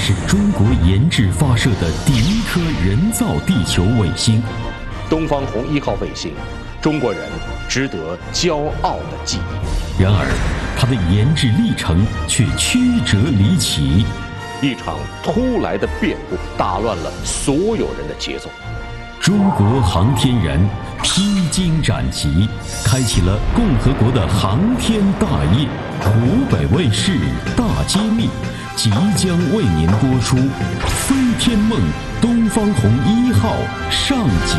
是中国研制发射的第一颗人造地球卫星 ——东方红1号卫星，中国人值得骄傲的记忆。 然而，它的研制历程却曲折离奇。 一场突来的变故打乱了所有人的节奏。 中国航天人披荆斩棘，开启了共和国的航天大业。湖北卫视大揭秘，即将为您播出《飞天梦》东方红1号上集。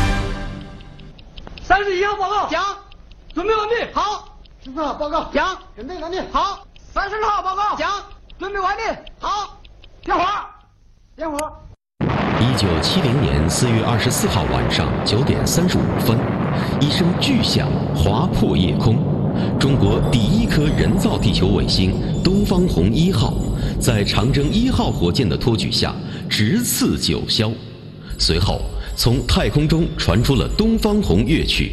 31号报告， 讲。 准备完毕。 好。 14号报告， 讲。 准备完毕。 好。32号报告，讲。 准备完毕。 好。 点火。点火。 1970年4月24号晚上9点35分，一声巨响划破夜空，中国第一颗人造地球卫星东方红1号在长征1号火箭的托举下直刺九霄。随后，从太空中传出了东方红乐曲。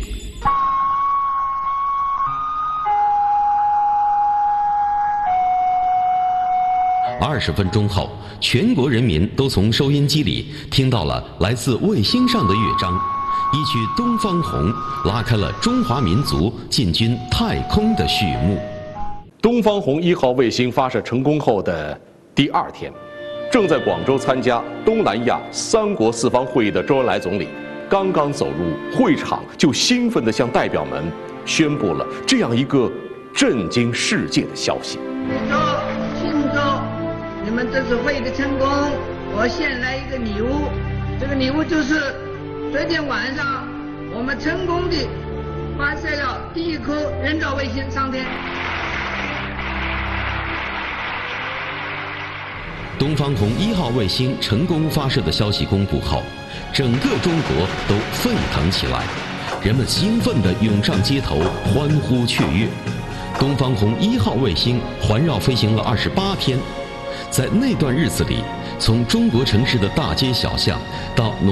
20分钟后，全国人民都从收音机里听到了来自卫星上的乐章，一曲《东方红》拉开了中华民族进军太空的序幕。 东方红1号卫星发射成功后的第2天，正在广州参加东南亚3国4方会议的周恩来总理，刚刚走入会场，就兴奋地向代表们宣布了这样一个震惊世界的消息。 你们这次会议的成功，我献来一个礼物。这个礼物就是昨天晚上我们成功地发射了第一颗人造卫星上天。 东方红1号卫星成功发射的消息公布后，整个中国都沸腾起来，人们兴奋地涌上街头，欢呼雀跃。东方红1号卫星环绕飞行了28天。 在那段日子里，从中国城市的大街小巷到